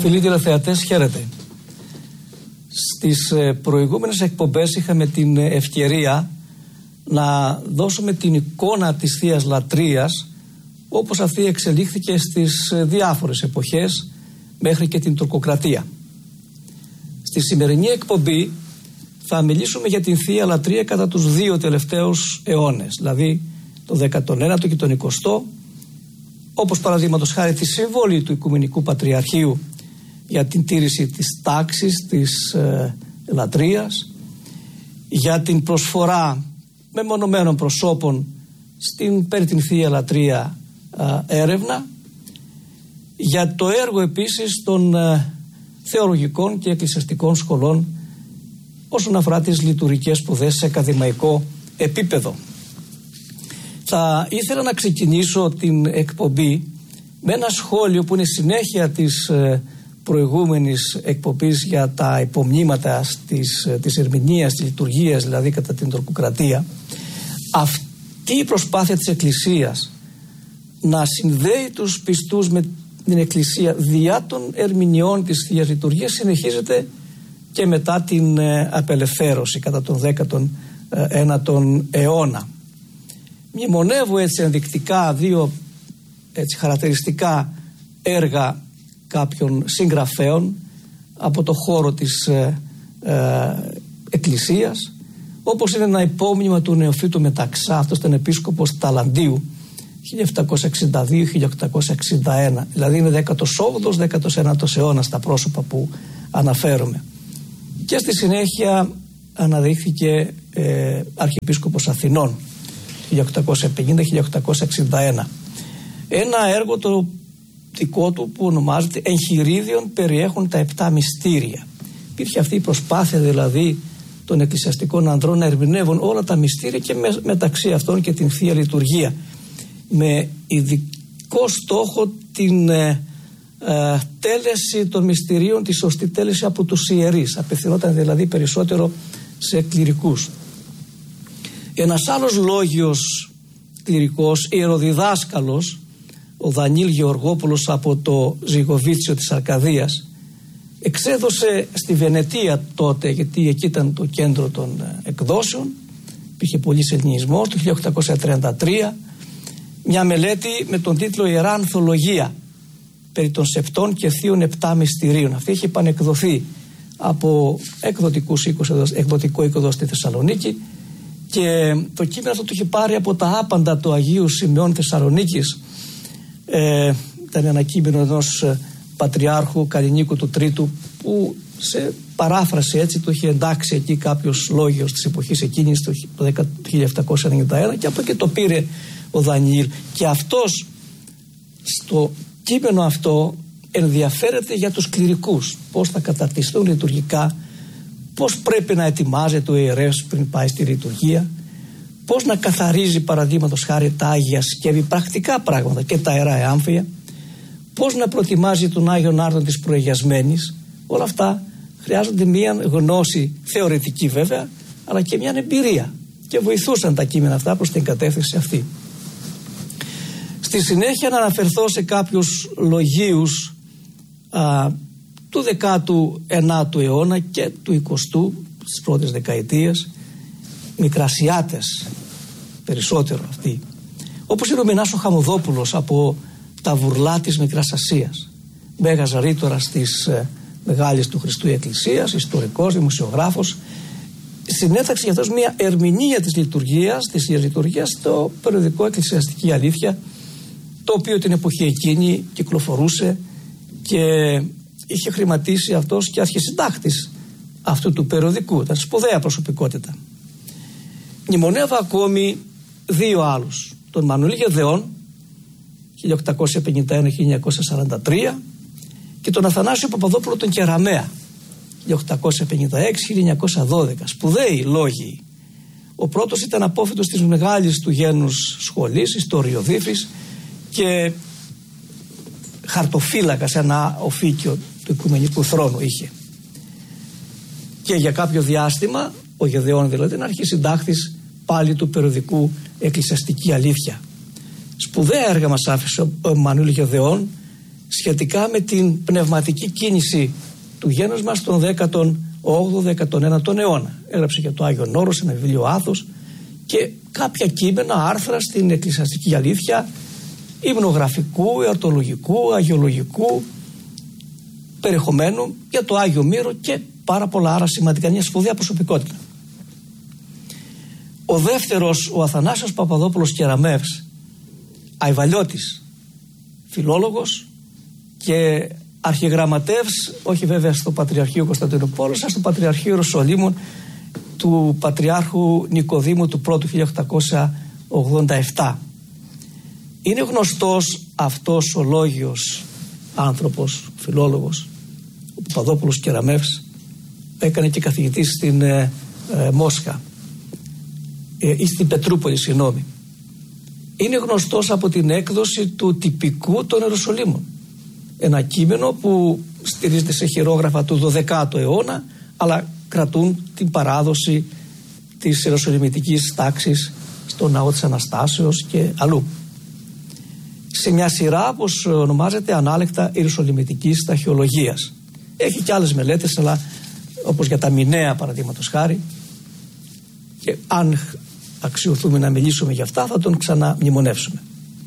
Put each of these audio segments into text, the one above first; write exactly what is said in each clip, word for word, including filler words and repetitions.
Φίλοι τηλεθεατές, χαίρετε. Στις προηγούμενες εκπομπές είχαμε την ευκαιρία να δώσουμε την εικόνα της Θείας Λατρείας όπως αυτή εξελίχθηκε στις διάφορες εποχές μέχρι και την τουρκοκρατία. Στη σημερινή εκπομπή θα μιλήσουμε για την Θεία Λατρεία κατά τους δύο τελευταίους αιώνες, δηλαδή το δέκατο ένατο και τον εικοστό, όπως παραδείγματος χάρη τη συμβολή του Οικουμενικού Πατριαρχείου για την τήρηση της τάξης της ε, λατρείας, για την προσφορά μεμονωμένων προσώπων στην περί την Θεία Λατρεία ε, έρευνα, για το έργο επίσης των ε, θεολογικών και εκκλησιαστικών σχολών όσον αφορά τις λειτουργικές σπουδές σε ακαδημαϊκό επίπεδο. Θα ήθελα να ξεκινήσω την εκπομπή με ένα σχόλιο που είναι συνέχεια της ε, προηγούμενης εκπομπής για τα υπομνήματα της, της ερμηνείας, της λειτουργίας, δηλαδή κατά την τουρκοκρατία. Αυτή η προσπάθεια της Εκκλησίας να συνδέει τους πιστούς με την Εκκλησία διά των ερμηνεών της Θείας Λειτουργίας συνεχίζεται και μετά την ε, απελευθέρωση κατά τον δέκατο ένατο αιώνα. Μνημονεύω έτσι ενδεικτικά δύο έτσι, χαρακτηριστικά έργα κάποιων συγγραφέων από το χώρο της ε, ε, Εκκλησίας, όπως είναι ένα υπόμνημα του Νεοφύτου Μεταξά, αυτός ήταν επίσκοπος Ταλαντίου χίλια επτακόσια εξήντα δύο με χίλια οκτακόσια εξήντα ένα, δηλαδή είναι δέκατος όγδοος δέκατος ένατος αιώνας τα πρόσωπα που αναφέρομαι. Και στη συνέχεια αναδείχθηκε ε, Αρχιεπίσκοπος Αθηνών χίλια οκτακόσια πενήντα με χίλια οκτακόσια εξήντα ένα. Ένα έργο το δικό του που ονομάζεται «Εγχειρίδιον περιέχουν τα επτά μυστήρια». Υπήρχε αυτή η προσπάθεια δηλαδή των εκκλησιαστικών ανδρών να ερμηνεύουν όλα τα μυστήρια και με, μεταξύ αυτών και την Θεία Λειτουργία, με ειδικό στόχο την ε, ε, τέλεση των μυστηρίων, τη σωστή τέλεση από τους ιερείς. Απευθυνόταν δηλαδή περισσότερο σε κληρικούς. Ένας άλλος λόγιος κληρικός, ιεροδιδάσκαλος, ο Δανίλ Γεωργόπουλος από το Ζυγοβίτσιο της Αρκαδίας, εξέδωσε στη Βενετία τότε, γιατί εκεί ήταν το κέντρο των εκδόσεων, υπήρχε πολύς ελληνισμός, το χίλια οκτακόσια τριάντα τρία, μια μελέτη με τον τίτλο «Ιερά Ανθολογία» περί των σεπτών και θείων επτά μυστηρίων. Αυτή έχει επανεκδοθεί από εκδοτικούς οίκους, εκδοτικό οίκο εδώ στη Θεσσαλονίκη, και το κείμενο αυτό το είχε πάρει από τα άπαντα του Αγίου Σημεών Θεσσαλονίκης. Ε, ήταν ένα κείμενο ενός Πατριάρχου Καλλινίκου του Τρίτου, που σε παράφραση έτσι το είχε εντάξει εκεί κάποιος λόγιος της εποχής εκείνης, το χίλια επτακόσια ενενήντα ένα, και από εκεί το πήρε ο Δανιήλ. Και αυτός στο κείμενο αυτό ενδιαφέρεται για τους κληρικούς, πώς θα καταρτιστούν λειτουργικά, πώς πρέπει να ετοιμάζεται ο ιερέας πριν πάει στη λειτουργία, πώς να καθαρίζει παραδείγματος χάρη τα Άγια Σκεύη, πρακτικά πράγματα, και τα Ιερά Εάμφια, πώς να προετοιμάζει τον Άγιον Άρτον της προεγιασμένης. Όλα αυτά χρειάζονται μια γνώση θεωρητική βέβαια, αλλά και μια εμπειρία, και βοηθούσαν τα κείμενα αυτά προς την κατεύθυνση αυτή. Στη συνέχεια να αναφερθώ σε κάποιους λογίους α, του δέκατου ένατου αιώνα και του εικοστού, στις πρώτες δεκαετίες, μικρασιάτες περισσότερο αυτοί, όπως είναι ο Μινάσο Χαμοδόπουλος από τα Βουρλά της Μικράς Ασίας, μέγας ρήτορας της ε, Μεγάλης του Χριστού Εκκλησίας, ιστορικός, δημοσιογράφος. Συνέταξε για αυτός μια ερμηνεία της λειτουργίας, της λειτουργίας στο περιοδικό Εκκλησιαστική Αλήθεια, το οποίο την εποχή εκείνη κυκλοφορούσε και είχε χρηματίσει αυτός και αρχισυντάκτης αυτού του περιοδικού. Ήταν σπουδαία προσωπικότητα. Μνημονεύω ακόμη δύο άλλους, τον Μανουήλ Γεδεών χίλια οκτακόσια πενήντα ένα με χίλια εννιακόσια σαράντα τρία και τον Αθανάσιο Παπαδόπουλο τον Κεραμέα χίλια οκτακόσια πενήντα έξι με χίλια εννιακόσια δώδεκα. Σπουδαίοι λόγοι. Ο πρώτος ήταν απόφοιτος της μεγάλης του γένους σχολής, ιστοριοδίφης, και χαρτοφύλακα σε ένα οφίκιο του Οικουμενικού Θρόνου είχε. Και για κάποιο διάστημα ο Γεδεών δηλαδή είναι αρχισυντάκτης πάλι του περιοδικού Εκκλησιαστική Αλήθεια. Σπουδαία έργα μας άφησε ο Μανουήλ Γεδεών σχετικά με την πνευματική κίνηση του γένους μας τον δέκατο όγδοο δέκατο ένατο αιώνα. Έγραψε και το Άγιον Όρος, ένα βιβλίο Άθος, και κάποια κείμενα, άρθρα στην Εκκλησιαστική Αλήθεια, υμνογραφικού, εορτολογικού, αγιολογικού περιεχομένου για το Άγιο Μύρο και πάρα πολλά άλλα σημαντικά. Μια σπουδαία προσωπικότητα. Ο δεύτερος, ο Αθανάσιος Παπαδόπουλος Κεραμεύς, αϊβαλιώτης, φιλόλογος και αρχιγραμματεύς, όχι βέβαια στο Πατριαρχείο Κωνσταντινούπολης, αλλά στο Πατριαρχείο Ιεροσολύμων του Πατριάρχου Νικοδήμου του πρώτου χίλια οκτακόσια ογδόντα επτά. Είναι γνωστός αυτός ο λόγιος άνθρωπος, φιλόλογος, ο Παπαδόπουλος Κεραμεύς, έκανε και καθηγητής στην ε, ε, Μόσχα ε, ή στην Πετρούπολη, συγγνώμη. Είναι γνωστός από την έκδοση του τυπικού των Ιεροσολύμων. Ένα κείμενο που στηρίζεται σε χειρόγραφα του δωδεκάτου αιώνα, αλλά κρατούν την παράδοση της ιεροσολυμητικής τάξης στο Ναό της Αναστάσεως και αλλού. Σε μια σειρά, όπως ονομάζεται, ανάλεκτα ιεροσολυμητικής ταχυολογίας. Έχει και άλλες μελέτες, αλλά όπως για τα Μηναία παραδείγματος χάρη, και αν αξιωθούμε να μιλήσουμε για αυτά θα τον ξαναμνημονεύσουμε.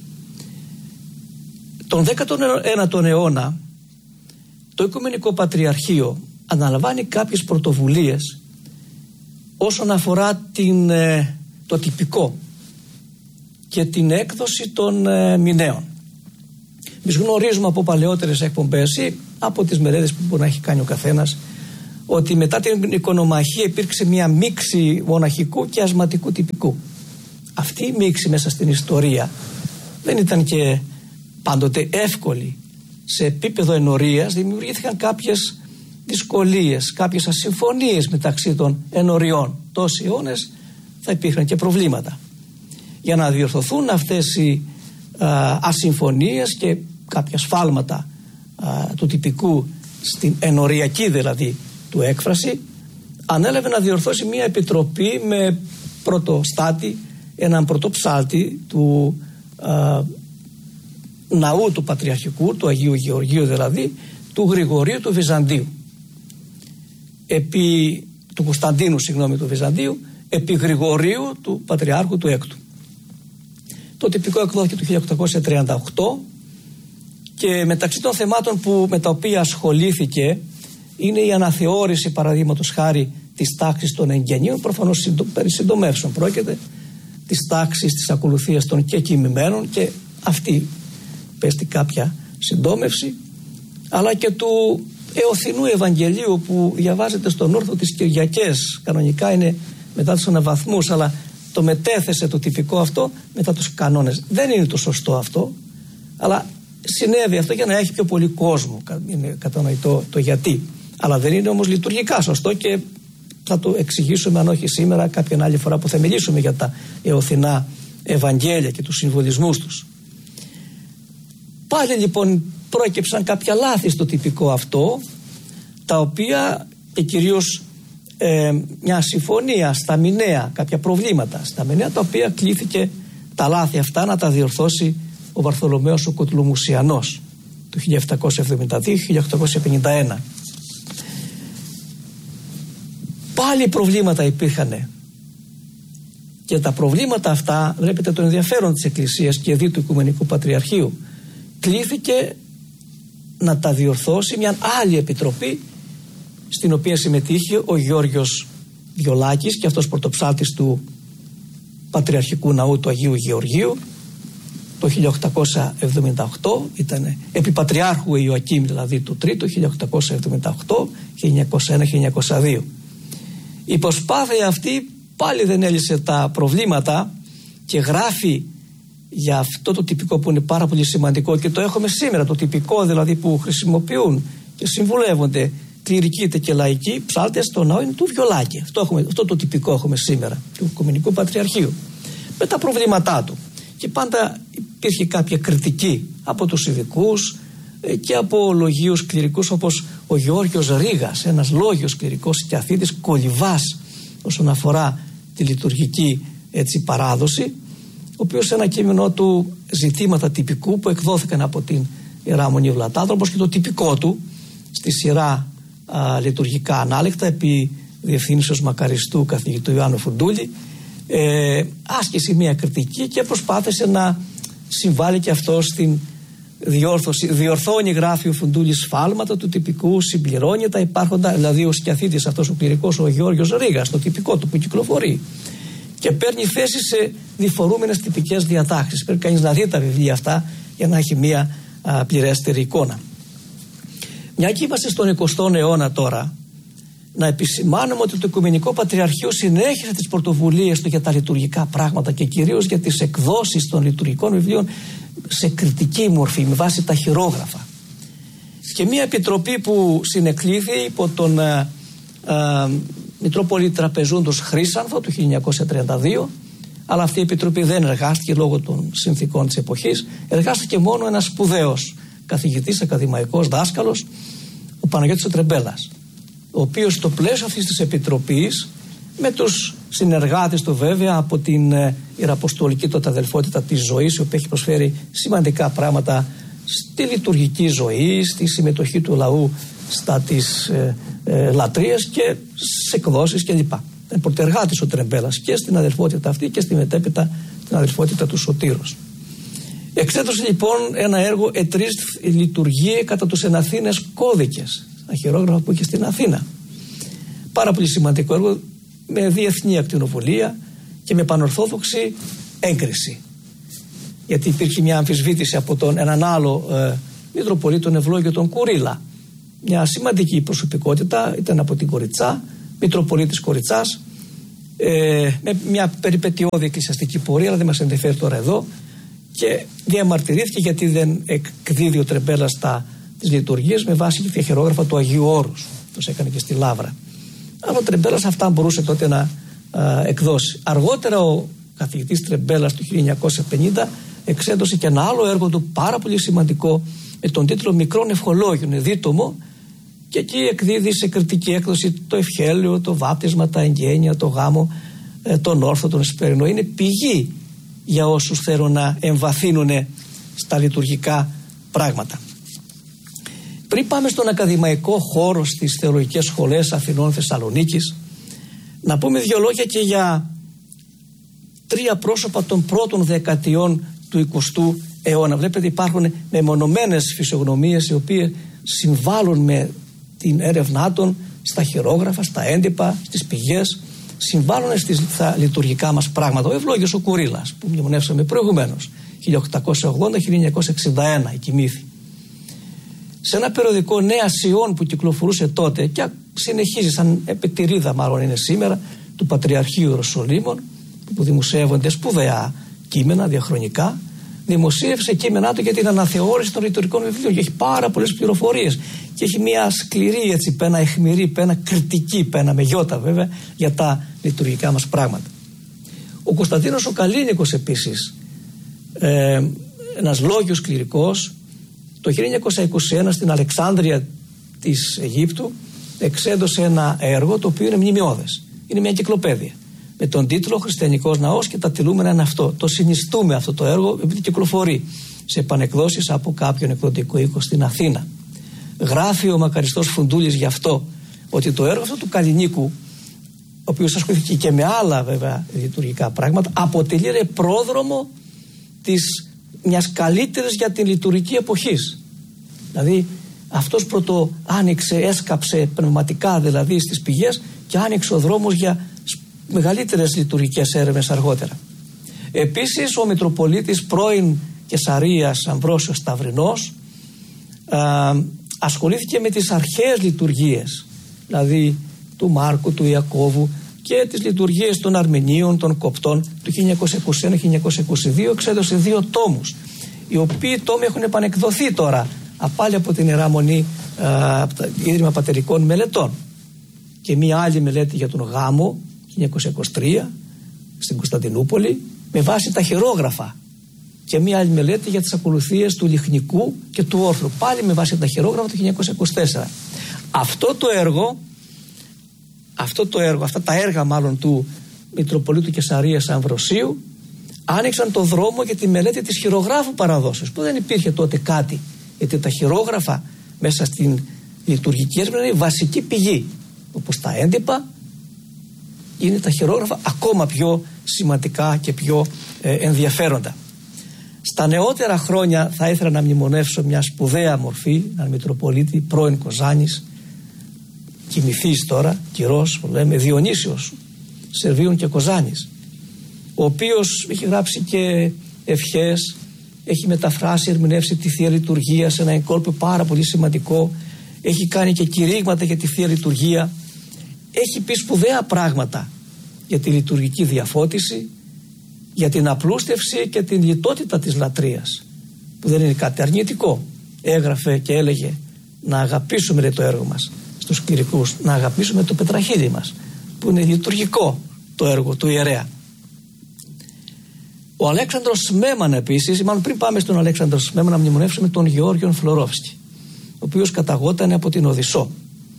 Τον δέκατο ένατο αιώνα το Οικουμενικό Πατριαρχείο αναλαμβάνει κάποιες πρωτοβουλίες όσον αφορά την, το τυπικό και την έκδοση των ε, μηναίων. Εμείς γνωρίζουμε από παλαιότερες εκπομπές ή από τις μελέτες που μπορεί να έχει κάνει ο καθένας ότι μετά την οικονομαχία υπήρξε μια μίξη μοναχικού και ασματικού τυπικού. Αυτή η μίξη μέσα στην ιστορία δεν ήταν και πάντοτε εύκολη. Σε επίπεδο ενορίας δημιουργήθηκαν κάποιες δυσκολίες, κάποιες ασυμφωνίες μεταξύ των ενωριών. Τόσοι αιώνες θα υπήρχαν και προβλήματα. Για να διορθωθούν αυτές οι α, ασυμφωνίες και κάποια σφάλματα α, του τυπικού στην ενοριακή δηλαδή του έκφραση, ανέλαβε να διορθώσει μια επιτροπή με πρωτοστάτη έναν πρωτοψάλτη του α, ναού του Πατριαρχικού, του Αγίου Γεωργίου δηλαδή, του Γρηγορίου του Βυζαντίου, επί του Κωνσταντίνου συγγνώμη του Βυζαντίου, επί Γρηγορίου του Πατριάρχου του Έκτου. Το τυπικό εκδόθηκε το χίλια οκτακόσια τριάντα οκτώ και μεταξύ των θεμάτων που, με τα οποία ασχολήθηκε είναι η αναθεώρηση παραδείγματος χάρη της τάξης των εγγενείων, προφανώς συντο, περί συντομεύσεων πρόκειται, της τάξης της ακολουθίας των κεκοιμημένων, και αυτή πέστη κάποια συντόμευση, αλλά και του Εωθινού Ευαγγελίου που διαβάζεται στον όρθο τις Κυριακές. Κανονικά είναι μετά τους αναβαθμούς, αλλά το μετέθεσε το τυπικό αυτό μετά τους κανόνες. Δεν είναι το σωστό αυτό, αλλά συνέβη αυτό για να έχει πιο πολύ κόσμο. Είναι κατανοητό το γιατί. Αλλά δεν είναι όμως λειτουργικά σωστό και θα το εξηγήσουμε, αν όχι σήμερα, κάποια άλλη φορά που θα μιλήσουμε για τα Εωθινά Ευαγγέλια και τους συμβολισμούς τους. Πάλι λοιπόν πρόκυψαν κάποια λάθη στο τυπικό αυτό, τα οποία και κυρίως ε, μια συμφωνία στα μηναία, κάποια προβλήματα στα μηναία, τα οποία κλήθηκε τα λάθη αυτά να τα διορθώσει ο Βαρθολομαίος ο Κοτλουμουσιανός του χίλια επτακόσια εβδομήντα δύο με χίλια οκτακόσια πενήντα ένα. Πάλι προβλήματα υπήρχαν, και τα προβλήματα αυτά, βλέπετε το ενδιαφέρον της Εκκλησίας και δι του Οικουμενικού Πατριαρχείου, κλήθηκε να τα διορθώσει μια άλλη επιτροπή, στην οποία συμμετείχε ο Γιώργος Βιολάκης, και αυτός πρωτοψάλτης του Πατριαρχικού Ναού του Αγίου Γεωργίου το χίλια οκτακόσια εβδομήντα οκτώ, ήταν επί Πατριάρχου Ιωακήμ δηλαδή του Τρίτου χίλια οκτακόσια εβδομήντα οκτώ χίλια εννιακόσια ένα με χίλια εννιακόσια δύο. Η προσπάθεια αυτή πάλι δεν έλυσε τα προβλήματα και γράφει για αυτό το τυπικό που είναι πάρα πολύ σημαντικό, και το έχουμε σήμερα, το τυπικό δηλαδή που χρησιμοποιούν και συμβουλεύονται κληρικοί και λαϊκοί ψάλτες στο ναό, είναι του Βιολάκη. Αυτό, έχουμε, αυτό το τυπικό έχουμε σήμερα, του Οικουμενικού Πατριαρχείου, με τα προβλήματά του. Και πάντα υπήρχε κάποια κριτική από τους ειδικούς και από λογίους κληρικούς, όπως ο Γεώργιος Ρήγας, ένας λόγιος κληρικός και αθήτης κολυβάς όσον αφορά τη λειτουργική έτσι, παράδοση, ο οποίος σε ένα κείμενό του «Ζητήματα τυπικού» που εκδόθηκαν από την Ιερά Μονή Βλατάνθρωπος και το τυπικό του στη σειρά α, λειτουργικά ανάλεκτα επί διευθύνσεως μακαριστού καθηγητού Ιωάννου Φουντούλη, ε, άσκησε μια κριτική και προσπάθησε να συμβάλλει και αυτό στην διόρθωση. Διορθώνει, γράφει ο Φουντούλης, σφάλματα του τυπικού, συμπληρώνει τα υπάρχοντα, δηλαδή ο σκιαθήτης αυτός ο κληρικός, ο Γεώργιος Ρήγας, το τυπικό του που κυκλοφορεί, και παίρνει θέση σε διφορούμενες τυπικές διατάξεις. Πρέπει κανείς να δει τα βιβλία αυτά για να έχει μια α, πληρέστερη εικόνα. Μια και είμαστε στον εικοστό αιώνα τώρα, να επισημάνουμε ότι το Οικουμενικό Πατριαρχείο συνέχισε τις πρωτοβουλίες του για τα λειτουργικά πράγματα και κυρίως για τις εκδόσεις των λειτουργικών βιβλίων σε κριτική μορφή με βάση τα χειρόγραφα. Και μια επιτροπή που συνεκλήθη υπό τον α, α, Μητρόπολη Τραπεζούντος Χρύσανθο του χίλια εννιακόσια τριάντα δύο, αλλά αυτή η επιτροπή δεν εργάστηκε λόγω των συνθήκων της εποχής. Εργάστηκε μόνο ένας σπουδαίος καθηγητής, ακαδημαϊκός δάσκαλος, ο Παναγιώτης ο Τρεμπέλας, ο οποίος στο πλαίσιο αυτής της επιτροπής, με τους συνεργάτες του βέβαια από την ε, Ιεραποστολική τότε αδελφότητα της ζωής, η οποία έχει προσφέρει σημαντικά πράγματα στη λειτουργική ζωή, στη συμμετοχή του λαού στα της ε, ε, λατρείας και σε εκδόσεις κλπ. Ήταν πρωτεργάτης ο Τρεμπέλας και στην αδελφότητα αυτή και στη μετέπειτα την αδελφότητα του Σωτήρος. Εξέδωσε λοιπόν ένα έργο «Ετρίστ λειτουργίε κατά τους εν Αθήνες κώδικες», ένα χειρόγραφο που είχε στην Αθήνα. Πάρα πολύ σημαντικό έργο με διεθνή ακτινοβολία και με πανορθόδοξη έγκριση. Γιατί υπήρχε μια αμφισβήτηση από τον έναν άλλο ε, Μητροπολίτη, τον Ευλόγιο τον Κουρίλα. Μια σημαντική προσωπικότητα, ήταν από την Κοριτσά, Μητροπολίτης Κοριτσάς, ε, με μια περιπετειώδη εκκλησιαστική πορεία, αλλά δεν μας ενδιαφέρει τώρα εδώ, και διαμαρτυρήθηκε γιατί δεν εκδίδει ο Τρεμπέλας τα τις λειτουργίες με βάση τα χειρόγραφα του Αγίου Όρους. Τους έκανε και στη Λαύρα. Αλλά ο Τρεμπέλας αυτά μπορούσε τότε να α, εκδώσει. Αργότερα ο καθηγητής Τρεμπέλας του χίλια εννιακόσια πενήντα εξέδωσε και ένα άλλο έργο του πάρα πολύ σημαντικό με τον τίτλο «Μικρόν Ευχολόγιον», είναι δίτομο, και εκεί εκδίδει σε κριτική έκδοση το ευχέλιο, το βάπτισμα, τα εγγένεια, το γάμο, ε, τον όρθο, τον εσπερινό. Είναι πηγή για όσους θέλουν να εμβαθύνουν στα λειτουργικά πράγματα. Πριν πάμε στον ακαδημαϊκό χώρο στις θεολογικές σχολές Αθηνών, Θεσσαλονίκης, να πούμε δύο λόγια και για τρία πρόσωπα των πρώτων δεκαετιών του εικοστού αιώνα. Βλέπετε υπάρχουν μεμονωμένες φυσιογνωμίες οι οποίες συμβάλλουν με την έρευνά των στα χειρόγραφα, στα έντυπα, στις πηγές, συμβάλλουν στα λειτουργικά μας πράγματα. Ο Ευλόγιος ο Κουρίλας που μνημονεύσαμε προηγουμένως, χίλια οκτακόσια ογδόντα με χίλια εννιακόσια εξήντα ένα, η κοιμήθη. Σε ένα περιοδικό Νέα Σιών που κυκλοφορούσε τότε και συνεχίζει σαν επιτηρίδα μάλλον είναι σήμερα του Πατριαρχείου Ιεροσολύμων, που δημοσιεύονται σπουδαία κείμενα διαχρονικά, δημοσίευσε κείμενά του για την αναθεώρηση των λειτουργικών βιβλίων και έχει πάρα πολλές πληροφορίες και έχει μια σκληρή έτσι, πένα αιχμηρή, πένα κριτική, πένα με γιώτα βέβαια, για τα λειτουργικά μας πράγματα. Ο Κωνσταντίνος ο Καλίνικος επίσης, ε, ένας λόγιος κληρικός, το χίλια εννιακόσια είκοσι ένα στην Αλεξάνδρεια της Αιγύπτου εξέδωσε ένα έργο το οποίο είναι μνημειώδες. Είναι μια εγκυκλοπαίδεια με τον τίτλο «Χριστιανικός Ναός και τα τιλούμενα είναι αυτό». Το συνιστούμε αυτό το έργο επειδή κυκλοφορεί σε επανεκδόσεις από κάποιον εκδοτικό οίκο στην Αθήνα. Γράφει ο μακαριστός Φουντούλης γι' αυτό, ότι το έργο αυτό του Καλινίκου, ο οποίος ασχολήθηκε και με άλλα βέβαια λειτουργικά πράγματα, αποτελεί πρόδρομο της μιας καλύτερης για την λειτουργική εποχής. Δηλαδή αυτός πρώτο άνοιξε, έσκαψε πνευματικά δηλαδή στις πηγές και άνοιξε ο δρόμος για μεγαλύτερες λειτουργικές έρευνες αργότερα. Επίσης ο Μητροπολίτης πρώην Κεσαρίας Αμβρόσιος Σταυρινός α, ασχολήθηκε με τις αρχαίες λειτουργίες, δηλαδή του Μάρκου, του Ιακώβου και τις λειτουργίες των Αρμενίων, των Κοπτών. Του χίλια εννιακόσια είκοσι ένα με χίλια εννιακόσια είκοσι δύο εξέδωσε δύο τόμους, οι οποίοι τόμοι έχουν επανεκδοθεί τώρα πάλι από την Ιερά Μονή, από το Ίδρυμα Πατερικών Μελετών, και μία άλλη μελέτη για τον γάμο χίλια εννιακόσια είκοσι τρία στην Κωνσταντινούπολη με βάση τα χειρόγραφα, και μία άλλη μελέτη για τις ακολουθίες του λιχνικού και του όρθρου πάλι με βάση τα χειρόγραφα του χίλια εννιακόσια είκοσι τέσσερα. Αυτό το έργο Αυτό το έργο, αυτά τα έργα μάλλον του Μητροπολίτου Κεσαρίας Αμβροσίου άνοιξαν το δρόμο για τη μελέτη της χειρογράφου παραδόσεως, που δεν υπήρχε τότε κάτι Γιατί τα χειρόγραφα μέσα στην λειτουργική έρευνα είναι η βασική πηγή. Όπως τα έντυπα, είναι τα χειρόγραφα ακόμα πιο σημαντικά και πιο ε, ενδιαφέροντα. Στα νεότερα χρόνια θα ήθελα να μνημονεύσω μια σπουδαία μορφή, έναν Μητροπολίτη, πρώην Κοζάνης, κοιμηθείς τώρα, κυρός, λέμε Διονύσιος, Σερβίων και Κοζάνης, ο οποίος έχει γράψει και ευχές, έχει μεταφράσει, ερμηνεύσει τη Θεία Λειτουργία σε ένα εγκόλπο πάρα πολύ σημαντικό, έχει κάνει και κηρύγματα για τη Θεία Λειτουργία, έχει πει σπουδαία πράγματα για τη λειτουργική διαφώτιση, για την απλούστευση και την λιτότητα της λατρείας, που δεν είναι κάτι αρνητικό. Έγραφε και έλεγε να αγαπήσουμε λέει, το έργο μας στους κληρικούς, να αγαπήσουμε το πετραχύλι μας, που είναι λειτουργικό το έργο του ιερέα. Ο Αλέξανδρος Σμέμαν επίσης, μάλλον πριν πάμε στον Αλέξανδρο Σμέμαν, να μνημονεύσουμε τον Γεώργιον Φλωρόφσκι, ο οποίος καταγόταν από την Οδυσσό.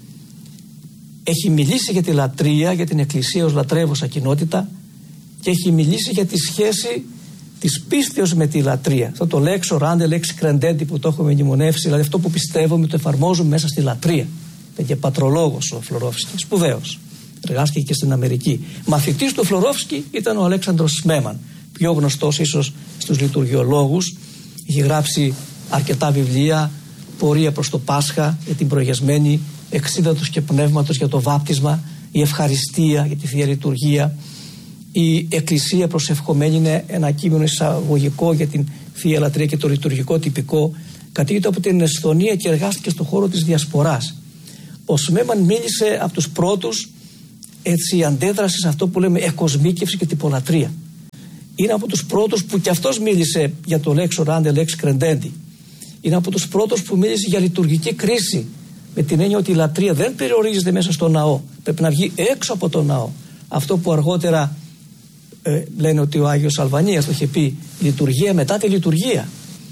Έχει μιλήσει για τη λατρεία, για την Εκκλησία ως λατρεύουσα κοινότητα, και έχει μιλήσει για τη σχέση της πίστεως με τη λατρεία. Αυτό το λέξο ράντε, λέξη κρεντέντη που το έχουμε μνημονεύσει, δηλαδή αυτό που πιστεύουμε το εφαρμόζουμε μέσα στη λατρεία. Είναι και πατρολόγος ο Φλωρόφσκι, σπουδαίος. Εργάστηκε και στην Αμερική. Μαθητής του Φλωρόφσκι ήταν ο Αλέξανδρος Σμέμαν, πιο γνωστός ίσως στους λειτουργιολόγους. Έχει γράψει αρκετά βιβλία, πορεία προς το Πάσχα για την προγιασμένη, εξίδατος και πνεύματος για το βάπτισμα, η ευχαριστία για τη Θεία Λειτουργία, η Εκκλησία προσευχομένη είναι ένα κείμενο εισαγωγικό για την Θεία Λατρεία και το λειτουργικό τυπικό. Κατήγεται από την Εσθονία και εργάστηκε στον χώρο της Διασποράς. Ο Σμέμαν μίλησε από τους πρώτους, έτσι, αντέδραση σε αυτό που λέμε εκοσμίκευση και τυπολατρεία. Είναι από τους πρώτους που κι αυτός μίλησε για το λέξο ράντε, λέξη κρεντέντη. Είναι από τους πρώτους που μίλησε για λειτουργική κρίση, με την έννοια ότι η λατρεία δεν περιορίζεται μέσα στο ναό, πρέπει να βγει έξω από το ναό. Αυτό που αργότερα ε, λένε ότι ο Άγιος Αλβανίας το είχε πει, λειτουργία μετά τη λειτουργία.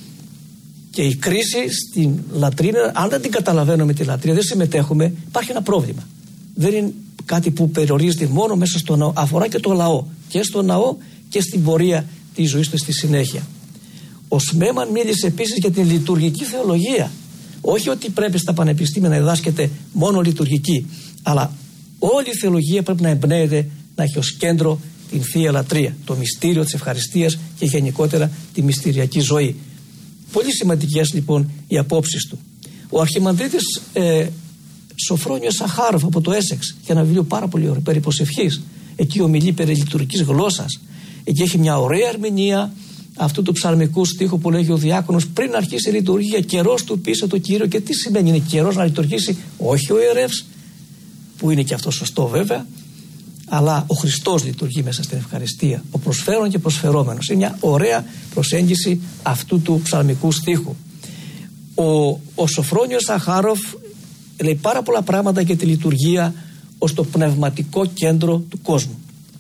Και η κρίση στην λατρεία, αν δεν την καταλαβαίνουμε τη λατρεία, δεν συμμετέχουμε, υπάρχει ένα πρόβλημα. Δεν είναι κάτι που περιορίζεται μόνο μέσα στο ναό, αφορά και το λαό, και στο ναό και στην πορεία της ζωής του στη συνέχεια. Ο Σμέμαν μίλησε επίσης για την λειτουργική θεολογία. Όχι ότι πρέπει στα πανεπιστήμια να διδάσκεται μόνο λειτουργική, αλλά όλη η θεολογία πρέπει να εμπνέεται, να έχει ως κέντρο την Θεία Λατρεία, το μυστήριο της ευχαριστίας και γενικότερα τη μυστηριακή ζωή. Πολύ σημαντικές λοιπόν οι απόψεις του. Ο Αρχιμανδρίτης ε, Σοφρόνιος Σαχάροφ από το Έσεξ, έχει ένα βιβλίο πάρα πολύ ωραίο, περί προσευχής. Εκεί ομιλεί περί λειτουργικής γλώσσας. Εκεί έχει μια ωραία ερμηνεία αυτού του ψαλμικού στίχου που λέγει ο διάκονος πριν αρχίσει η λειτουργία, καιρός του πείσε το Κύριο. Και τι σημαίνει, είναι καιρός να λειτουργήσει όχι ο ιερεύς, που είναι και αυτό σωστό βέβαια, αλλά ο Χριστός λειτουργεί μέσα στην ευχαριστία, ο προσφέρον και προσφερόμενος. Είναι μια ωραία προσέγγιση αυτού του ψαλμικού στίχου. Ο, ο Σοφρόνιος Σαχάροφ λέει πάρα πολλά πράγματα για τη λειτουργία ως το πνευματικό κέντρο του κόσμου.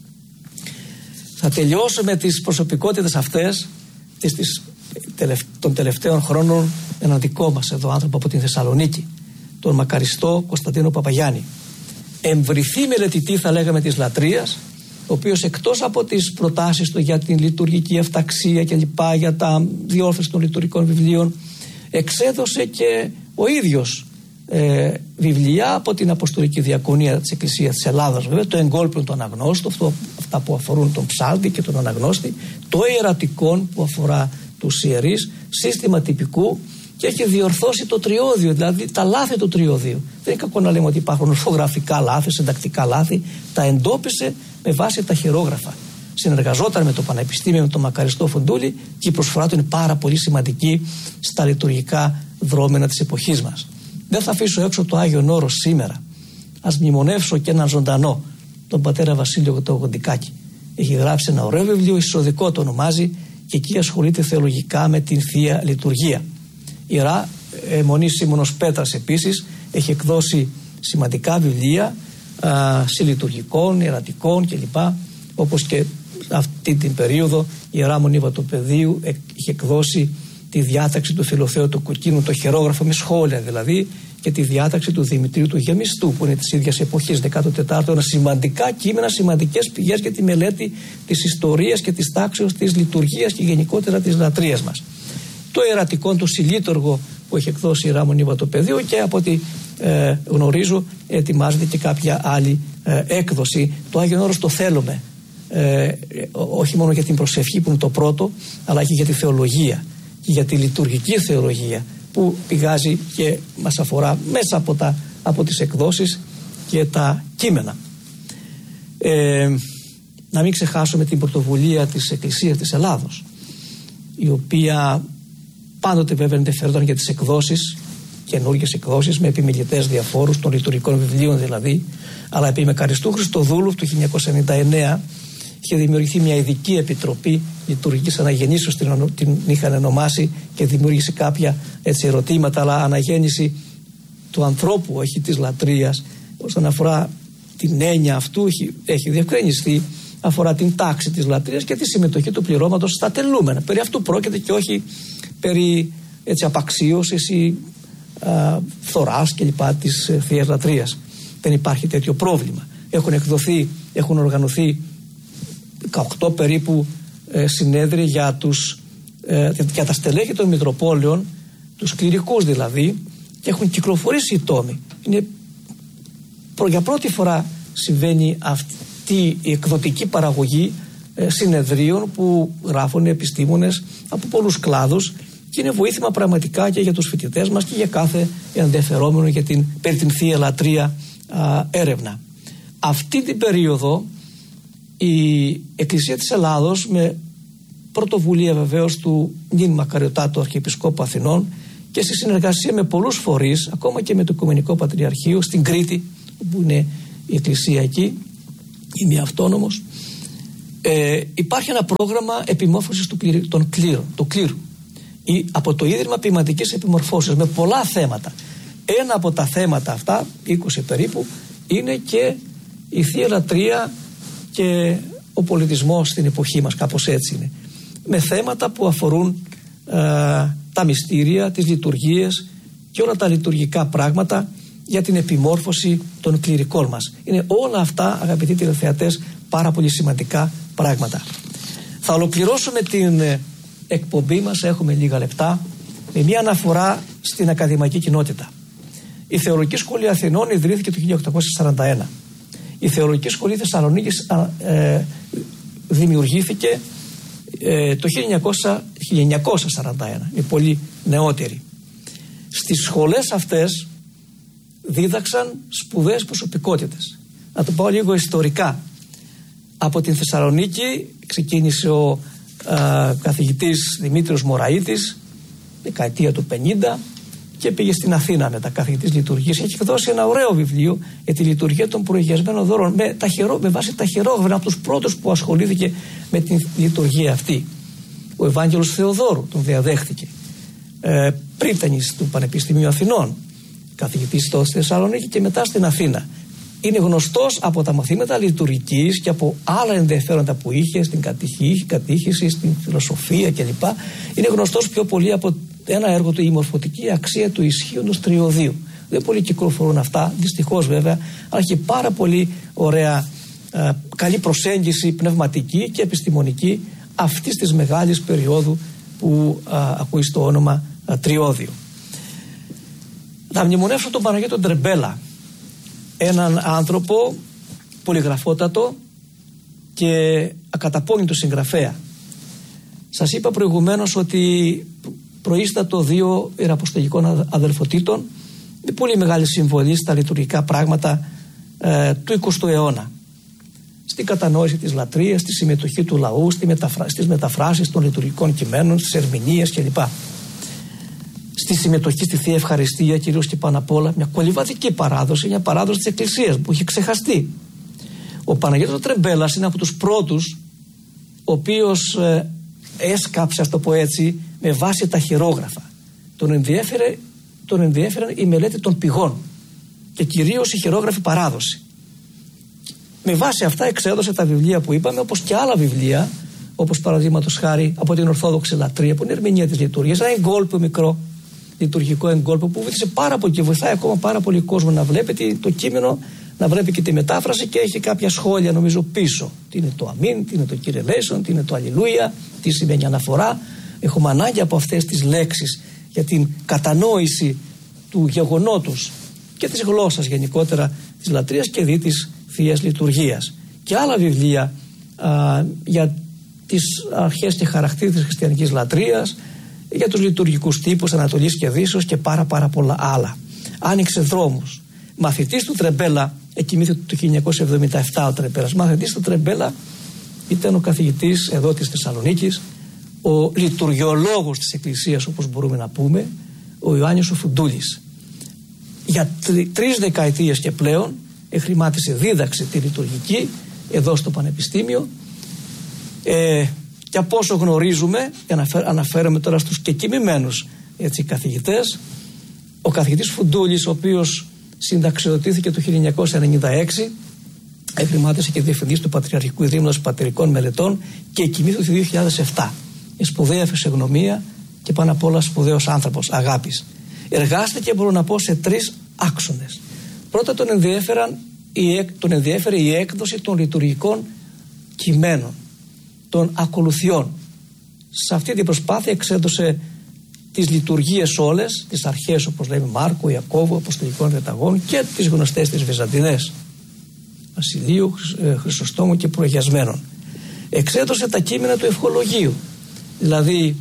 Θα τελειώσω με τις προσωπικότητες αυτές τις, τις, των τελευταίων χρόνων, έναν δικό μας εδώ άνθρωπο από την Θεσσαλονίκη, τον μακαριστό Κωνσταντίνο Παπαγιάννη. Εμβριθή μελετητή, θα λέγαμε, της λατρείας, ο οποίος εκτός από τις προτάσεις του για την λειτουργική αυταξία και λοιπά, για τα διόρθωση των λειτουργικών βιβλίων, εξέδωσε και ο ίδιος ε, βιβλία από την Αποστολική Διακονία της Εκκλησίας της Ελλάδας, βέβαια, το εγκόλπιον του αναγνώστου, αυτό, αυτά που αφορούν τον ψάλτη και τον αναγνώστη, το ιερατικόν που αφορά τους ιερείς, σύστημα τυπικού, και έχει διορθώσει το τριώδιο, δηλαδή τα λάθη του τριωδίου. Δεν είναι κακό να λέμε ότι υπάρχουν ορθογραφικά λάθη, συντακτικά λάθη, τα εντόπισε με βάση τα χειρόγραφα. Συνεργαζόταν με το Πανεπιστήμιο, με τον μακαριστό Φουντούλη, και η προσφορά του είναι πάρα πολύ σημαντική στα λειτουργικά δρόμενα της εποχής μας. Δεν θα αφήσω έξω το Άγιον Όρος σήμερα. Ας μνημονεύσω και έναν ζωντανό, τον πατέρα Βασίλειο το Γοντικάκη. Έχει γράψει ένα ωραίο βιβλίο, εισοδικό το ονομάζει, και εκεί ασχολείται θεολογικά με την Θεία Λειτουργία. Η Ιερά ε, Μονή Σίμωνος Πέτρας επίσης έχει εκδώσει σημαντικά βιβλία α, συλλειτουργικών, ιερατικών κλπ. Όπως και αυτή την περίοδο η Ιερά Μονή Βατοπεδίου ε, έχει εκδώσει τη διάταξη του Φιλοθέου του Κοκκίνου, το χειρόγραφο με σχόλια δηλαδή, και τη διάταξη του Δημητρίου του Γεμιστού, που είναι της ίδιας εποχής, δέκατο τέταρτο αιώνα. Σημαντικά κείμενα, σημαντικές πηγές για τη μελέτη της ιστορίας και της τάξεως της λειτουργίας και γενικότερα της λατρείας μας. Το ιερατικό του Συλλήτωργο που έχει εκδώσει η Ράμον Ιβατοπεδίου, και από ό,τι ε, γνωρίζω ετοιμάζεται και κάποια άλλη ε, έκδοση. Το Άγιον Όρος το θέλουμε, ε, όχι μόνο για την προσευχή που είναι το πρώτο, αλλά και για τη θεολογία και για τη λειτουργική θεολογία που πηγάζει και μας αφορά μέσα από, τα, από τις εκδόσεις και τα κείμενα. Ε, να μην ξεχάσουμε την πρωτοβουλία της Εκκλησίας της Ελλάδος, η οποία πάντοτε βέβαια ενδιαφέρονταν για τις εκδόσεις, καινούργιες εκδόσεις με επιμελητές διαφόρους των λειτουργικών βιβλίων δηλαδή, αλλά επί Μακαριστού Χριστοδούλου του χίλια εννιακόσια ενενήντα εννέα είχε δημιουργηθεί μια ειδική επιτροπή λειτουργικής αναγεννήσεως, την, την είχαν ονομάσει, και δημιούργησε κάποια έτσι, ερωτήματα, αλλά αναγέννηση του ανθρώπου, όχι της λατρείας. Όσον αφορά την έννοια αυτού, έχει, έχει διευκρινιστεί, αφορά την τάξη της λατρείας και τη συμμετοχή του πληρώματος στα τελούμενα. Περί αυτού πρόκειται και όχι περί έτσι, απαξίωσης ή α, φθοράς κλπ. Της ε, Θείας Λατρείας. Δεν υπάρχει τέτοιο πρόβλημα. Έχουν εκδοθεί, έχουν οργανωθεί δεκαοκτώ περίπου ε, συνέδρια για, τους, ε, για τα στελέχη των Μητροπόλεων, τους κληρικούς δηλαδή, και έχουν κυκλοφορήσει οι τόμοι. Είναι, προ, για πρώτη φορά συμβαίνει αυτή η εκδοτική παραγωγή ε, συνεδρίων που γράφουν επιστήμονες από πολλούς κλάδους, και είναι βοήθημα πραγματικά και για τους φοιτητές μας και για κάθε ενδιαφερόμενο για την, περί την Θεία Λατρεία α, έρευνα. Αυτή την περίοδο η Εκκλησία της Ελλάδος, με πρωτοβουλία βεβαίως του νυν Μακαριωτάτου Αρχιεπισκόπου Αθηνών και σε συνεργασία με πολλούς φορείς, ακόμα και με το Οικουμενικό Πατριαρχείο στην Κρήτη, που είναι η Εκκλησία εκεί, είμαι αυτόνομος, ε, υπάρχει ένα πρόγραμμα επιμόρφωσης του, των κλήρων, του κλήρου, ή, από το Ίδρυμα Ποιηματικής Επιμορφώσεως, με πολλά θέματα. Ένα από τα θέματα αυτά, είκοσι περίπου, είναι και η Θεία Λατρεία και ο πολιτισμός στην εποχή μας, κάπως έτσι είναι, με θέματα που αφορούν ε, τα μυστήρια, τις λειτουργίες και όλα τα λειτουργικά πράγματα για την επιμόρφωση των κληρικών μας. Είναι όλα αυτά, αγαπητοί τηλεθεατές, πάρα πολύ σημαντικά πράγματα. Θα ολοκληρώσουμε την εκπομπή μας, έχουμε λίγα λεπτά, με μια αναφορά στην ακαδημαϊκή κοινότητα. Η Θεολογική Σχολή Αθηνών ιδρύθηκε το χίλια οκτακόσια σαράντα ένα. Η Θεολογική Σχολή Θεσσαλονίκης ε, δημιουργήθηκε ε, το χίλια εννιακόσια σαράντα ένα. Είναι πολύ νεότερη. Στις σχολές αυτές δίδαξαν σπουδαίες προσωπικότητες. Να το πάω λίγο ιστορικά. Από την Θεσσαλονίκη ξεκίνησε ο ε, καθηγητής Δημήτριος Μωραΐτης, δεκαετία του πενήντα, και πήγε στην Αθήνα μετά, καθηγητής λειτουργίας. Έχει εκδώσει ένα ωραίο βιβλίο για τη λειτουργία των προηγιασμένων δώρων με, τα χειρό, με βάση τα χειρόγραφα, από τους πρώτους που ασχολήθηκε με τη λειτουργία αυτή. Ο Ευάγγελος Θεοδόρου τον διαδέχθηκε. Ε, πρίτανης του Πανεπιστημίου Αθηνών, καθηγητής στο Θεσσαλονίκη και μετά στην Αθήνα. Είναι γνωστός από τα μαθήματα λειτουργικής και από άλλα ενδιαφέροντα που είχε στην κατήχηση, στην φιλοσοφία κλπ. Είναι γνωστός πιο πολύ από ένα έργο του, η μορφωτική αξία του ισχύοντος τριωδίου. Δεν πολύ κυκλοφορούν αυτά, δυστυχώς βέβαια, αλλά έχει πάρα πολύ ωραία, ε, καλή προσέγγιση πνευματική και επιστημονική αυτής της μεγάλης περίοδου που ε, ακούει στο όνομα ε, τριώδιο. Θα μνημονεύσω τον Παναγιώτο Τρεμπέλα, έναν άνθρωπο πολυγραφότατο και ακαταπώνητο συγγραφέα. Σας είπα προηγουμένως ότι προείστατο δύο ιεραποστολικών αδελφοτήτων με πολύ μεγάλη συμβολή στα λειτουργικά πράγματα ε, του εικοστού αιώνα. Στην κατανόηση της λατρείας, στη συμμετοχή του λαού, στη μεταφρα... στις μεταφράσεις των λειτουργικών κειμένων, στις ερμηνείες κλπ. Στη συμμετοχή στη Θεία Ευχαριστία, κυρίως και πάνω απ' όλα, μια κολυβαδική παράδοση, μια παράδοση της Εκκλησίας που έχει ξεχαστεί. Ο Παναγιώτος Τρεμπέλας είναι από τους πρώτους, ο οποίος ε, έσκαψε, ας το πω έτσι, με βάση τα χειρόγραφα. Τον ενδιέφερε, τον ενδιέφερε η μελέτη των πηγών και κυρίως η χειρόγραφη παράδοση. Με βάση αυτά εξέδωσε τα βιβλία που είπαμε, όπως και άλλα βιβλία, όπως παραδείγματος χάρη από την Ορθόδοξη Λατρεία, που είναι ερμηνεία της λειτουργίας, ένα εγκόλπο μικρό, λειτουργικό εγκόλπο που βοήθησε πάρα πολύ και βοηθάει ακόμα πάρα πολύ κόσμο να βλέπει το κείμενο, να βλέπει και τη μετάφραση, και έχει κάποια σχόλια νομίζω πίσω. Τι είναι το αμήν, τι είναι το Κύριε Λέησον, τι είναι το αλληλούια, τι σημαίνει αναφορά. Έχουμε ανάγκη από αυτές τις λέξεις για την κατανόηση του γεγονότος και της γλώσσας γενικότερα της λατρείας και δι της Θείας Λειτουργίας. Και άλλα βιβλία α, για τις αρχές και χαρακτήρες της χριστιανικής λατρείας, για τους λειτουργικούς τύπους Ανατολής και Δύσεως και πάρα πάρα πολλά άλλα. Άνοιξε δρόμους. Μαθητής του Τρεμπέλα, εκοιμήθη το χίλια εννιακόσια εβδομήντα επτά ο Τρεμπέλας, μαθητής του Τρεμπέλα ήταν ο καθηγητής εδώ της Θεσσαλονίκης, ο λειτουργιολόγος της Εκκλησίας, όπως μπορούμε να πούμε, ο Ιωάννης ο Φουντούλης. Για τρι, τρεις δεκαετίες και πλέον εχρημάτισε, δίδαξε τη λειτουργική εδώ στο Πανεπιστήμιο, ε, και από όσο γνωρίζουμε, αναφέρομαι τώρα στους κεκοιμημένους έτσι, καθηγητές, ο καθηγητής Φουντούλης, ο οποίος συνταξιοδοτήθηκε το χίλια εννιακόσια ενενήντα έξι, εχρημάτισε και διευθυντής του Πατριαρχικού Ιδρύματος Πατερικών Μελετών και εκοιμήθη το δύο χιλιάδες επτά. Η σπουδαία φυσιογνωμία και πάνω απ' όλα σπουδαίος άνθρωπος αγάπης. Εργάστηκε, μπορώ να πω, σε τρεις άξονες. Πρώτα τον, ενδιέφεραν, τον ενδιέφερε η έκδοση των λειτουργικών κειμένων, των ακολουθιών. Σε αυτή την προσπάθεια εξέδωσε τις λειτουργίες όλες, τις αρχές όπως λέμε Μάρκο, Ιακώβου, Αποστολικών Διαταγών και τις γνωστές τις Βυζαντινές, Βασιλείου, Χρυσοστόμου και Προαγιασμένων. Εξέδωσε τα κείμενα του ευχολογίου, δηλαδή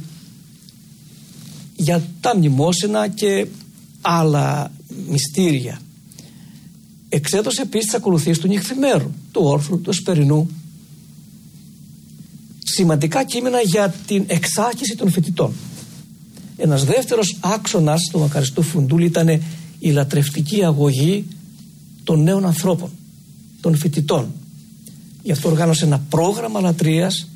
για τα μνημόσυνα και άλλα μυστήρια. Εξέδωσε επίσης τις ακολουθίες του νυχθημέρου, του όρθρου, του εσπερινού. Σημαντικά κείμενα για την εξάρχιση των φοιτητών. Ένας δεύτερος άξονας του μακαριστού Φουντούλη ήταν η λατρευτική αγωγή των νέων ανθρώπων, των φοιτητών. Γι' αυτό οργάνωσε ένα πρόγραμμα λατρείας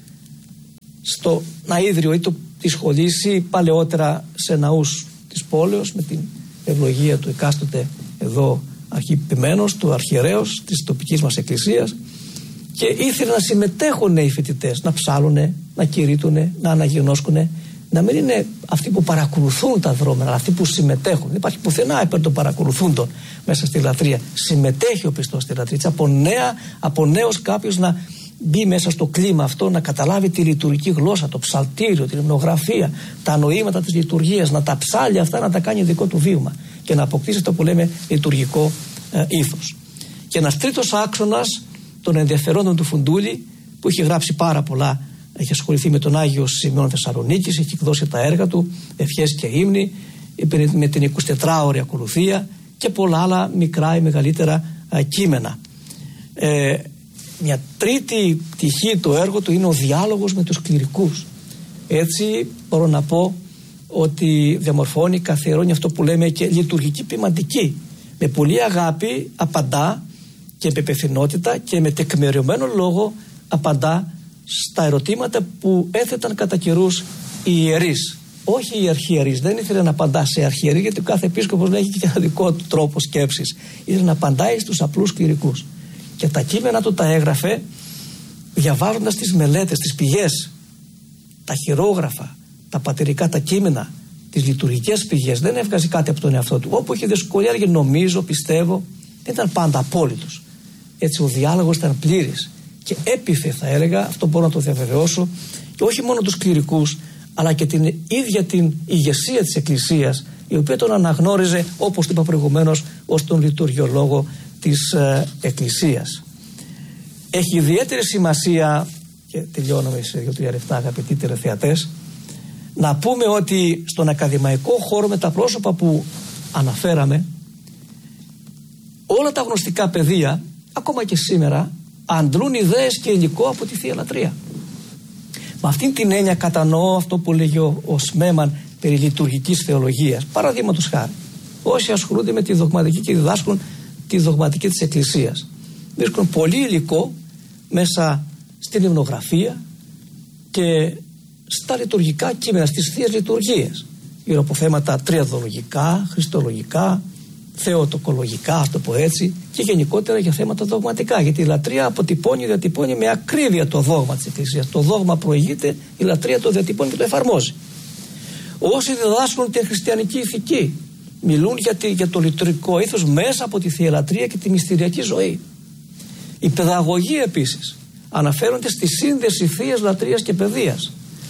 στο ναΐδριο ή το, τη σχολής ή παλαιότερα σε ναούς της πόλεως, με την ευλογία του εκάστοτε εδώ αρχιπημένος, του αρχιερέως της τοπικής μας εκκλησίας, και ήθελε να συμμετέχουν οι φοιτητές, να ψάλουνε, να κηρύττουνε, να αναγινώσκουνε, να μην είναι αυτοί που παρακολουθούν τα δρόμενα, αλλά αυτοί που συμμετέχουν. Δεν υπάρχει πουθενά υπέρ των παρακολουθούντων μέσα στη λατρεία. Συμμετέχει ο πιστός στη λατρεία. Από, νέα, από νέος κάποιος να μπει μέσα στο κλίμα αυτό, να καταλάβει τη λειτουργική γλώσσα, το ψαλτήριο, την υμνογραφία, τα νοήματα της λειτουργίας, να τα ψάλει αυτά, να τα κάνει δικό του βίωμα και να αποκτήσει αυτό που λέμε λειτουργικό ε, ήθος. Και ένας τρίτος άξονας των ενδιαφερόντων του Φουντούλη, που είχε γράψει πάρα πολλά, έχει ασχοληθεί με τον Άγιο Σημειών Θεσσαλονίκης, έχει εκδώσει τα έργα του, ευχές και ύμνοι, με την εικοσιτετράωρη ακολουθία και πολλά άλλα μικρά ή μεγαλύτερα α, κείμενα. Ε, μια τρίτη πτυχή του έργου του είναι ο διάλογος με τους κληρικούς. Έτσι μπορώ να πω ότι διαμορφώνει, καθιερώνει αυτό που λέμε και λειτουργική ποιμαντική. Με πολλή αγάπη απαντά και με υπευθυνότητα και με τεκμηριωμένο λόγο απαντά στα ερωτήματα που έθεταν κατά καιρούς οι ιερείς. Όχι οι αρχιερείς, δεν ήθελε να απαντά σε αρχιερεί, γιατί ο κάθε επίσκοπος έχει και ένα δικό του τρόπο σκέψης. Ήθελε να απαντάει στους απλούς κληρικούς. Και τα κείμενα του τα έγραφε διαβάζοντας τις μελέτες, τις πηγές, τα χειρόγραφα, τα πατερικά τα κείμενα, τις λειτουργικές πηγές. Δεν έβγαζε κάτι από τον εαυτό του. Όπου είχε δυσκολία, έλεγε νομίζω, πιστεύω, δεν ήταν πάντα απόλυτος. Έτσι ο διάλογος ήταν πλήρης και έπιθε, θα έλεγα, αυτό μπορώ να το διαβεβαιώσω, και όχι μόνο τους κληρικούς, αλλά και την ίδια την ηγεσία της Εκκλησίας, η οποία τον αναγνώριζε, όπως το είπα προηγουμένως, ως τον λειτουργιολόγο της ε, Εκκλησίας. Έχει ιδιαίτερη σημασία, και τελειώνουμε σε δύο τρία λεπτά αγαπητοί τηλεθεατές, να πούμε ότι στον ακαδημαϊκό χώρο με τα πρόσωπα που αναφέραμε, όλα τα γνωστικά πεδία, ακόμα και σήμερα, αντλούν ιδέες και υλικό από τη Θεία Λατρεία. Με αυτήν την έννοια κατανοώ αυτό που λέγει ο, ο Σμέμαν περί λειτουργικής θεολογίας. Παραδείγματος χάρη, όσοι ασχολούνται με τη δογματική και διδάσκουν τη δογματική της Εκκλησίας, βρίσκουν πολύ υλικό μέσα στην υμνογραφία και στα λειτουργικά κείμενα, στις θείες λειτουργίες, γύρω από θέματα τριαδολογικά, χριστολογικά, θεοτοκολογικά, ας το πω έτσι, και γενικότερα για θέματα δογματικά. Γιατί η λατρεία αποτυπώνει, διατυπώνει με ακρίβεια το δόγμα της Εκκλησίας. Το δόγμα προηγείται, η λατρεία το διατυπώνει και το εφαρμόζει. Όσοι διδάσκουν την χριστιανική ηθική, μιλούν για, τη, για το λειτουργικό ήθος μέσα από τη Θεία Λατρεία και τη μυστηριακή ζωή. Η παιδαγωγοί επίσης αναφέρονται στη σύνδεση Θείας Λατρείας και παιδείας.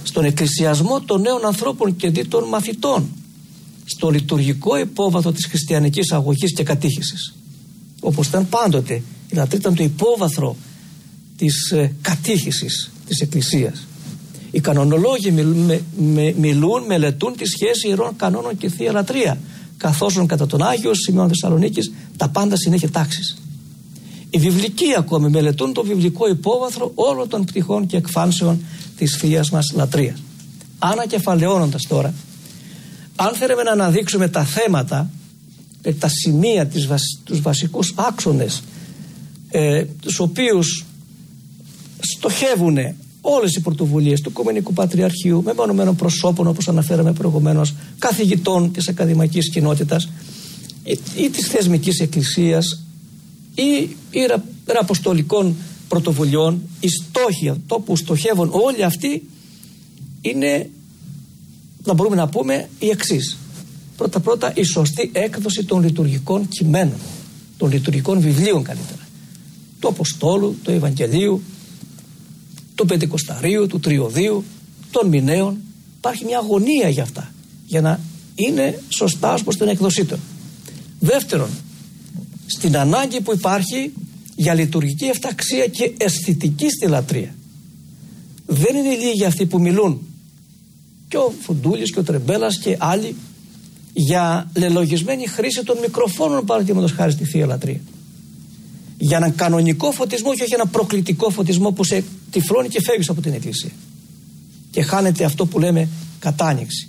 στον εκκλησιασμό των νέων ανθρώπων και δι' των μαθητών, στο λειτουργικό υπόβαθρο της χριστιανικής αγωγής και κατήχησης. Όπως ήταν πάντοτε, η λατρεία ήταν το υπόβαθρο της ε, κατήχησης της Εκκλησίας. Οι κανονολόγοι μιλούν, με, με, μιλούν, μελετούν τη σχέση ιερών κανόνων και θεία λατρεία, καθώς κατά τον Άγιο Σημείων Θεσσαλονίκης τα πάντα συνέχεια τάξης. Οι βιβλικοί ακόμη μελετούν το βιβλικό υπόβαθρο όλων των πτυχών και εκφάνσεων της θείας μας λατρείας. Ανακεφαλαιώνοντας τώρα, αν θέλουμε να αναδείξουμε τα θέματα, τα σημεία, τις, τους βασικούς άξονες, ε, τους οποίους στοχεύουν όλες οι πρωτοβουλίες του Οικουμενικού Πατριαρχείου, μεμονωμένων προσώπων, όπως αναφέραμε προηγουμένως, καθηγητών της ακαδημαϊκής κοινότητας ή, ή της θεσμικής εκκλησίας ή, ή ρα, ραποστολικών πρωτοβουλειών, οι στόχοι, αυτό που στοχεύουν όλοι αυτοί είναι, να μπορούμε να πούμε, οι εξής. Πρώτα πρώτα η σωστή έκδοση των λειτουργικών κειμένων, των λειτουργικών βιβλίων καλύτερα, του Αποστόλου, του Ευαγγελίου, του Πεντηκοσταρίου, του Τριωδίου, των Μηναίων. Υπάρχει μια αγωνία για αυτά, για να είναι σωστά ως προς την έκδοσή των. Δεύτερον, στην ανάγκη που υπάρχει για λειτουργική αυταξία και αισθητική στη λατρεία. Δεν είναι λίγοι αυτοί που μιλούν, και ο Φουντούλης και ο Τρεμπέλας και άλλοι, για λελογισμένη χρήση των μικροφώνων, παραδείγματος χάρη στη Θεία Λατρεία. Για έναν κανονικό φωτισμό και όχι ένα προκλητικό φωτισμό που σε τυφλώνει και φεύγεις από την Εκκλησία. Και χάνεται αυτό που λέμε κατάνοιξη.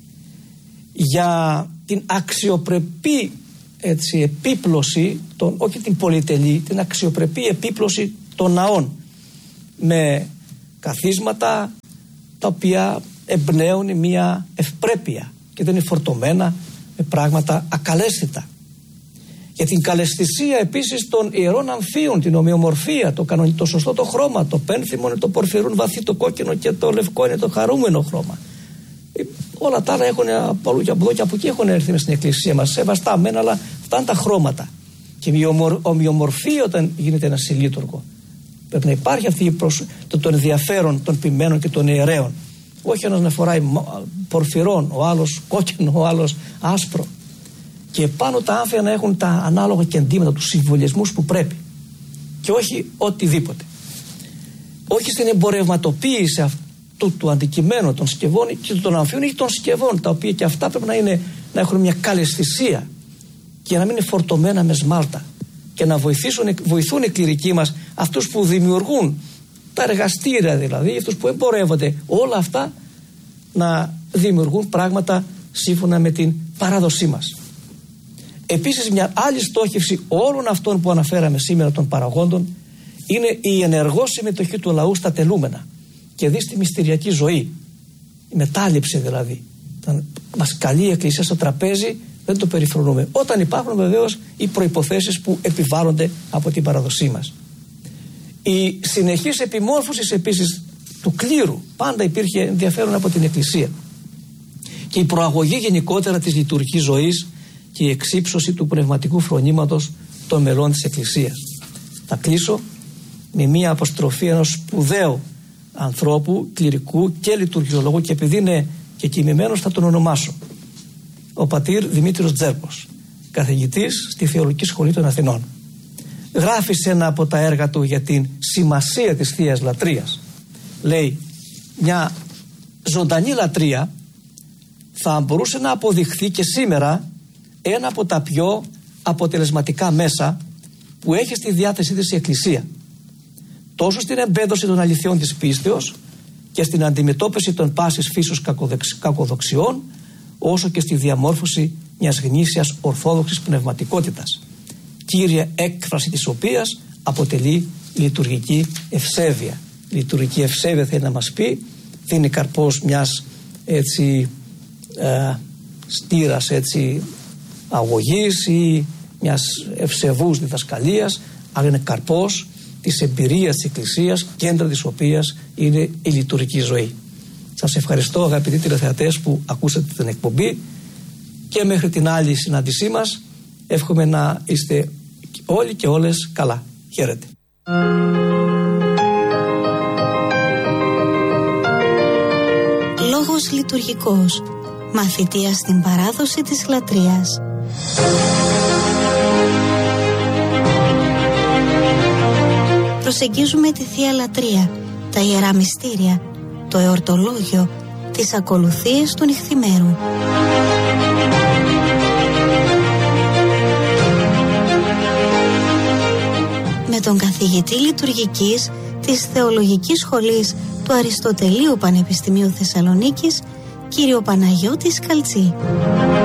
Για την αξιοπρεπή έτσι, επίπλωση, των, όχι την πολυτελή, την αξιοπρεπή επίπλωση των ναών με καθίσματα τα οποία εμπνέουν μια ευπρέπεια και δεν είναι φορτωμένα με πράγματα ακαλέσθητα. Για την καλαισθησία επίσης των ιερών αμφίων, την ομοιομορφία, το, κανονι, το σωστό το χρώμα, το πένθυμο είναι το πορφυρούν βαθύ, το κόκκινο και το λευκό είναι το χαρούμενο χρώμα. Όλα τα άλλα έχουν από εδώ και από, και από εκεί έχουν έρθει μες στην Εκκλησία μας, σεβαστά μεν, αλλά αυτά είναι τα χρώματα. Και η ομοιομορφία όταν γίνεται ένα συλλήτουργο. Πρέπει να υπάρχει αυτή η προσ... το, το ενδιαφέρον των ποιμένων και των ιερέων. Όχι ένας να φοράει πορφυρών, ο άλλος κόκκινο, ο άλλος άσπρο. Και πάνω τα άμφια να έχουν τα ανάλογα κεντήματα, τους συμβολισμούς που πρέπει. Και όχι οτιδήποτε. Όχι στην εμπορευματοποίηση αυτού του αντικειμένου των σκευών και των αμφίων ή των σκευών, τα οποία και αυτά πρέπει να, είναι, να έχουν μια καλαισθησία και να μην είναι φορτωμένα με σμάλτα και να βοηθήσουν, βοηθούν οι κληρικοί μας, αυτούς που δημιουργούν τα εργαστήρια δηλαδή, αυτούς που εμπορεύονται, όλα αυτά να δημιουργούν πράγματα σύμφωνα με την παράδοσή μας. Επίσης, μια άλλη στόχευση όλων αυτών που αναφέραμε σήμερα των παραγόντων είναι η ενεργό συμμετοχή του λαού στα τελούμενα και δει στη μυστηριακή ζωή. Η μετάληψη δηλαδή. Όταν μας καλεί η Εκκλησία στο τραπέζι, δεν το περιφρονούμε. Όταν υπάρχουν βεβαίως οι προϋποθέσεις που επιβάλλονται από την παραδοσή μας. Η συνεχής επιμόρφωση επίσης του κλήρου. Πάντα υπήρχε ενδιαφέρον από την Εκκλησία. Και η προαγωγή γενικότερα της λειτουργικής ζωής και η εξύψωση του πνευματικού φρονήματος των μελών της Εκκλησίας. Θα κλείσω με μία αποστροφή ενός σπουδαίου ανθρώπου, κληρικού και λειτουργιολόγου, και επειδή είναι και κοιμημένος θα τον ονομάσω. Ο πατήρ Δημήτριος Τζέρπος, καθηγητής στη Θεολογική Σχολή των Αθηνών. Γράφει σε ένα από τα έργα του για την σημασία της Θείας Λατρείας. Λέει, μια ζωντανή λατρεία θα μπορούσε να αποδειχθεί και σήμερα ένα από τα πιο αποτελεσματικά μέσα που έχει στη διάθεσή της η Εκκλησία. Τόσο στην εμπέδωση των αληθιών της πίστεως και στην αντιμετώπιση των πάσης φύσεως κακοδοξιών, όσο και στη διαμόρφωση μιας γνήσιας ορθόδοξης πνευματικότητας, κύρια έκφραση της οποίας αποτελεί λειτουργική ευσέβεια. Λειτουργική ευσέβεια θέλει να μας πει, δίνει καρπός μιας έτσι ε, στήρας έτσι αγωγής ή μιας ευσεβούς διδασκαλίας, αλλά είναι καρπός της εμπειρίας της Εκκλησίας, κέντρο της οποίας είναι η λειτουργική ζωή. Σας ευχαριστώ αγαπητοί τηλεθεατές που ακούσατε την εκπομπή, και μέχρι την άλλη συνάντησή μας εύχομαι να είστε όλοι και όλες καλά. Χαίρετε. Θεολόγος Λειτουργικός, μαθητείας στην παράδοση της λατρείας. Προσεγγίζουμε τη Θεία Λατρεία, τα Ιερά Μυστήρια, το εορτολόγιο, τις ακολουθίες του νυχθημέρου. Με τον καθηγητή λειτουργικής της Θεολογικής Σχολής του Αριστοτελείου Πανεπιστημίου Θεσσαλονίκης, κύριο Παναγιώτη Σκαλτσή.